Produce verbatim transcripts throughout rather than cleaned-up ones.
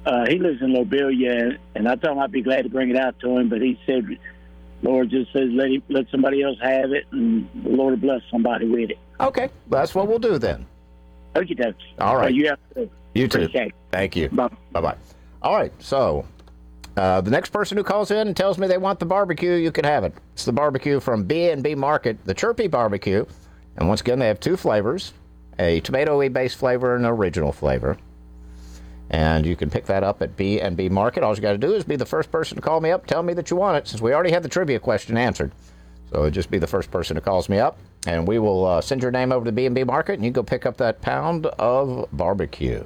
uh, he lives in Lobelia, and I told him I'd be glad to bring it out to him, but he said, Lord just says let him, let somebody else have it, and the Lord will bless somebody with it. Okay, that's what we'll do then. Okie dokie. All right. So you have to. You too. Appreciate it. Thank you. Bye. Bye-bye. All right, so uh, the next person who calls in and tells me they want the barbecue, you can have it. It's the barbecue from B and B Market, the Chirpy Barbecue. And once again, they have two flavors, a tomato-y-based flavor and an original flavor. And you can pick that up at B and B Market. All you got to do is be the first person to call me up, tell me that you want it, since we already had the trivia question answered. So just be the first person who calls me up, and we will uh, send your name over to B and B Market, and you go pick up that pound of barbecue.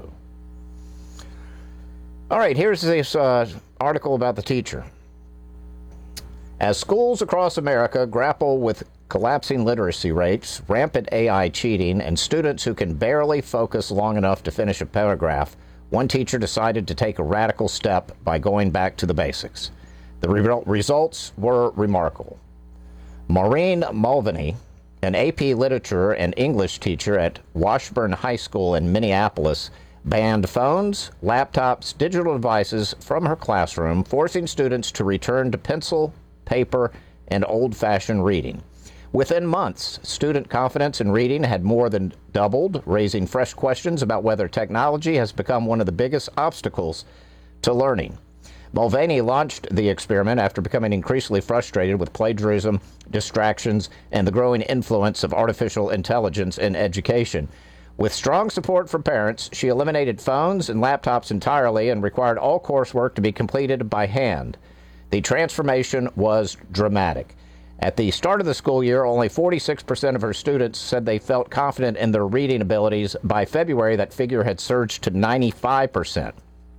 All right, here's this uh, article about the teacher. As schools across America grapple with collapsing literacy rates, rampant A I cheating, and students who can barely focus long enough to finish a paragraph, one teacher decided to take a radical step by going back to the basics. The re- results were remarkable. Maureen Mulvaney, an A P Literature and English teacher at Washburn High School in Minneapolis, banned phones, laptops, digital devices from her classroom, forcing students to return to pencil, paper, and old-fashioned reading. Within months, student confidence in reading had more than doubled, raising fresh questions about whether technology has become one of the biggest obstacles to learning. Mulvaney launched the experiment after becoming increasingly frustrated with plagiarism, distractions, and the growing influence of artificial intelligence in education. With strong support from parents, she eliminated phones and laptops entirely and required all coursework to be completed by hand. The transformation was dramatic. At the start of the school year, only forty-six percent of her students said they felt confident in their reading abilities. By February, that figure had surged to ninety-five percent.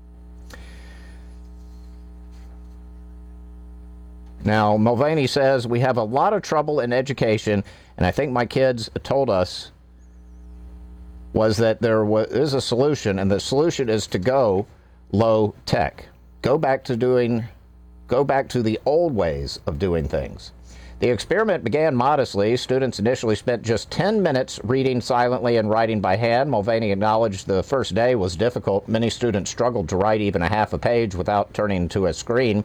Now, Mulvaney says, we have a lot of trouble in education, and I think my kids told us was that there was, is a solution, and the solution is to go low tech. Go back to doing, go back to the old ways of doing things. The experiment began modestly. Students initially spent just ten minutes reading silently and writing by hand. Mulvaney acknowledged the first day was difficult. Many students struggled to write even a half a page without turning to a screen.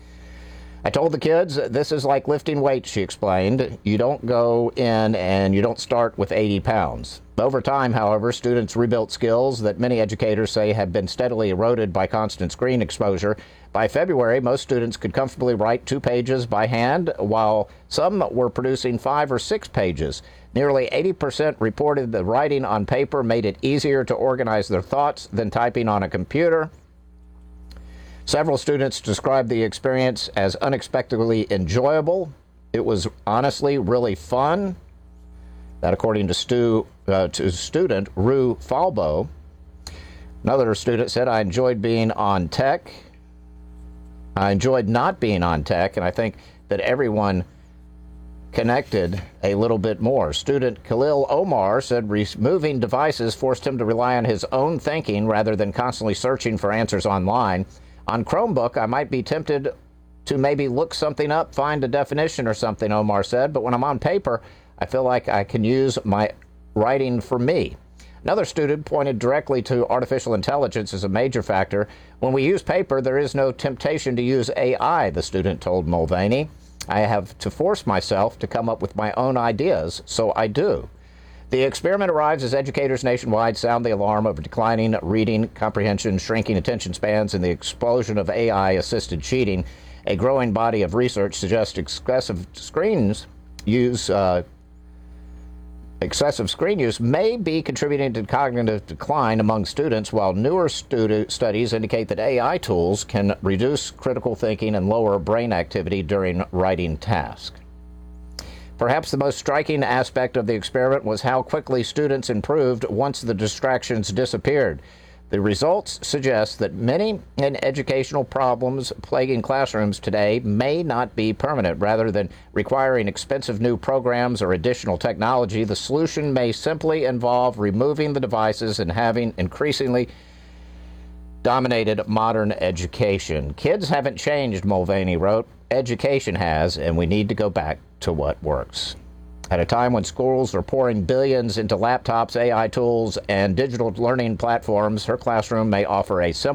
I told the kids, this is like lifting weights, she explained. You don't go in and you don't start with eighty pounds. Over time, however, students rebuilt skills that many educators say have been steadily eroded by constant screen exposure. By February, most students could comfortably write two pages by hand, while some were producing five or six pages. Nearly eighty percent reported that writing on paper made it easier to organize their thoughts than typing on a computer. Several students described the experience as unexpectedly enjoyable. It was honestly really fun. That according to, Stu, uh, to student Rue Falbo. Another student said, I enjoyed being on tech. I enjoyed not being on tech, and I think that everyone connected a little bit more. Student Khalil Omar said removing devices forced him to rely on his own thinking rather than constantly searching for answers online. On Chromebook, I might be tempted to maybe look something up, find a definition or something, Omar said, but when I'm on paper, I feel like I can use my writing for me. Another student pointed directly to artificial intelligence as a major factor. When we use paper, there is no temptation to use A I, the student told Mulvaney. I have to force myself to come up with my own ideas, so I do. The experiment arrives as educators nationwide sound the alarm over declining reading comprehension, shrinking attention spans, and the explosion of A I-assisted cheating. A growing body of research suggests excessive screens use uh, Excessive screen use may be contributing to cognitive decline among students, while newer studi- studies indicate that A I tools can reduce critical thinking and lower brain activity during writing tasks. Perhaps the most striking aspect of the experiment was how quickly students improved once the distractions disappeared. The results suggest that many educational problems plaguing classrooms today may not be permanent. Rather than requiring expensive new programs or additional technology, the solution may simply involve removing the devices and having increasingly dominated modern education. Kids haven't changed, Mulvaney wrote. Education has, and we need to go back to what works. At a time when schools are pouring billions into laptops, A I tools, and digital learning platforms, her classroom may offer a simple